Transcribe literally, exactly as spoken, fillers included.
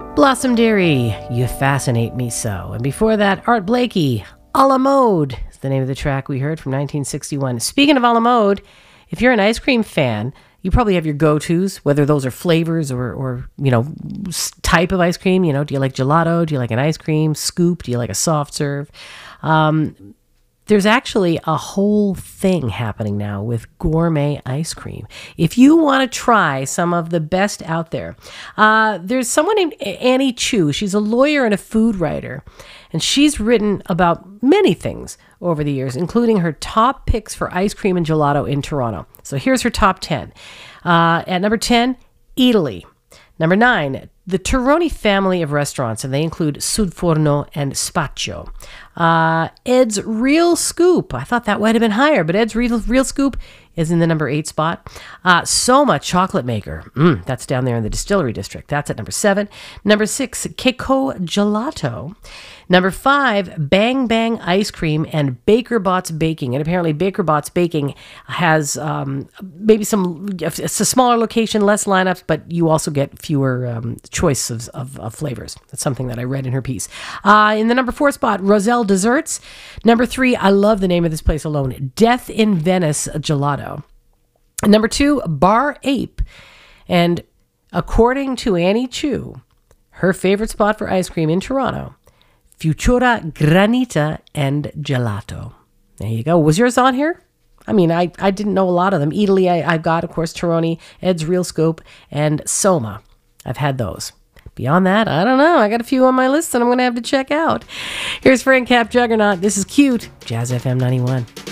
Blossom Dairy, You Fascinate Me So. And before that, Art Blakey, A La Mode is the name of the track we heard from nineteen sixty-one. Speaking of A La Mode, if you're an ice cream fan, you probably have your go-tos, whether those are flavors or, or, you know, type of ice cream. You know, do you like gelato? Do you like an ice cream scoop? Do you like a soft serve? Um, there's actually a whole thing happening now with gourmet ice cream. If you want to try some of the best out there, uh, there's someone named Annie Chu. She's a lawyer and a food writer, and she's written about many things over the years, including her top picks for ice cream and gelato in Toronto. So here's her top ten. Uh, at number ten, Italy. Number nine, the Tironi family of restaurants, and they include Sudforno and Spaccio. Uh, Ed's Real Scoop. I thought that might have been higher, but Ed's Real, Real Scoop is in the number eight spot. Uh, Soma Chocolate Maker. Mm, that's down there in the Distillery District. That's at number seven. Number six, Keiko Gelato. Number five, Bang Bang Ice Cream and BakerBots Baking. And apparently BakerBots Baking has um, maybe some, it's a smaller location, less lineups, but you also get fewer um, choice of, of, of flavors. That's something that I read in her piece. Uh, in the number four spot, Roselle Desserts. Number three, I love the name of this place alone, Death in Venice Gelato. Number two, Bar Ape. And according to Annie Chu, her favorite spot for ice cream in Toronto, Futura Granita and Gelato. There you go. Was yours on here? I mean, I, I didn't know a lot of them. Italy, I, I've got, of course, Tironi, Ed's Real Scoop, and Soma. I've had those. Beyond that, I don't know. I got a few on my list that I'm going to have to check out. Here's Frank Cap Juggernaut. This is Cute. Jazz F M ninety-one.